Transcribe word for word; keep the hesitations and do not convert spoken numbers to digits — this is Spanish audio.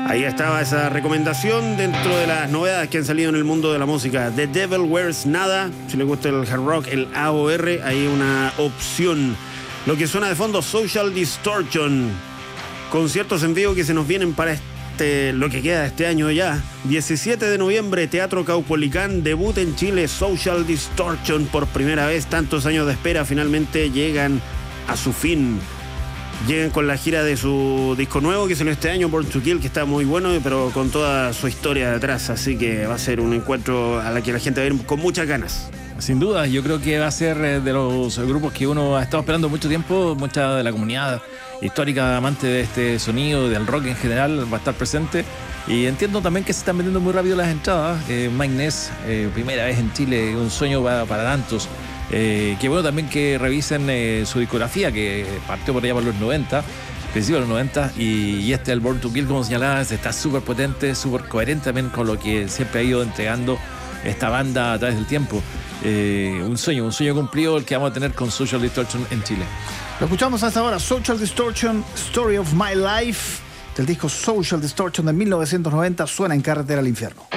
Ahí estaba esa recomendación dentro de las novedades que han salido en el mundo de la música. The Devil Wears Nada. Si le gusta el hard rock, el A O R, hay una opción. Lo que suena de fondo, Social Distortion. Conciertos en vivo que se nos vienen para este, lo que queda de este año ya. diecisiete de noviembre, Teatro Caupolicán. Debut en Chile, Social Distortion. Por primera vez, tantos años de espera, finalmente llegan a su fin. Llegan con la gira de su disco nuevo que salió este año, Born to Kill, que está muy bueno, pero con toda su historia detrás. Así que va a ser un encuentro a la que la gente va a ir con muchas ganas. Sin duda, yo creo que va a ser de los grupos que uno ha estado esperando mucho tiempo. Mucha de la comunidad histórica amante de este sonido, del rock en general, va a estar presente. Y entiendo también que se están vendiendo muy rápido las entradas. Eh, Mike Ness, eh, primera vez en Chile, un sueño para, para tantos. Eh, qué bueno también que revisen eh, su discografía, que partió por allá por los noventa, principios de los noventa, y, y este, el Born to Kill, como señalabas, está súper potente, súper coherente también con lo que siempre ha ido entregando esta banda a través del tiempo. Eh, un sueño, un sueño cumplido el que vamos a tener con Social Distortion en Chile. Lo escuchamos hasta ahora, Social Distortion, Story of My Life, del disco Social Distortion de mil novecientos noventa, suena en Carretera al Infierno.